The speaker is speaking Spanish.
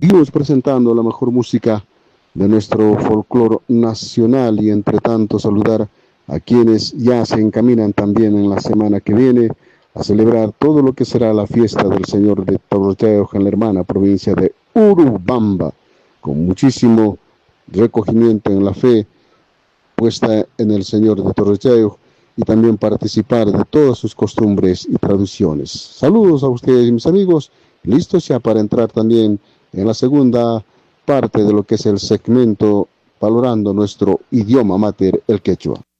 seguimos presentando la mejor música de nuestro folclore nacional y entre tanto saludar a quienes ya se encaminan también en la semana que viene a celebrar todo lo que será la fiesta del Señor de Torrotejo en la hermana provincia de Urubamba, con muchísimo recogimiento en la fe puesta en el Señor de Torrotejo y también participar de todas sus costumbres y tradiciones. Saludos a ustedes, mis amigos, listos ya para entrar también en la segunda parte de lo que es el segmento valorando nuestro idioma mater, el quechua.